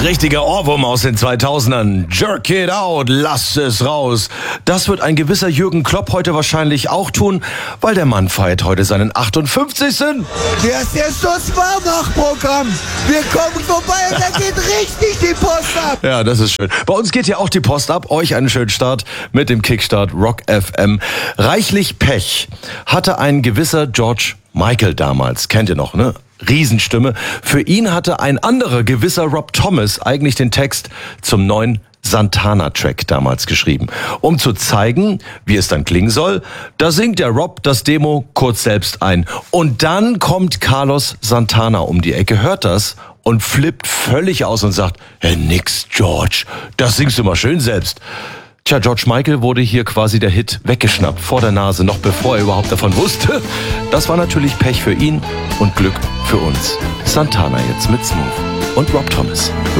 Richtiger Ohrwurm aus den 2000ern. Jerk it out, lasst es raus. Das wird ein gewisser Jürgen Klopp heute wahrscheinlich auch tun, weil der Mann feiert heute seinen 58. Das ist das Warmach-Programm. Wir kommen vorbei und da geht richtig die Post ab. Ja, das ist schön. Bei uns geht ja auch die Post ab. Euch einen schönen Start mit dem Kickstart Rock FM. Reichlich Pech hatte ein gewisser George Michael damals. Kennt ihr noch, ne? Riesenstimme. Für ihn hatte ein anderer gewisser Rob Thomas eigentlich den Text zum neuen Santana-Track damals geschrieben. Um zu zeigen, wie es dann klingen soll, da singt der Rob das Demo kurz selbst ein. Und dann kommt Carlos Santana um die Ecke, hört das und flippt völlig aus und sagt, hey, nix, George, das singst du mal schön selbst. Tja, George Michael wurde hier quasi der Hit weggeschnappt, vor der Nase, noch bevor er überhaupt davon wusste. Das war natürlich Pech für ihn und Glück für uns. Santana jetzt mit Smooth und Rob Thomas.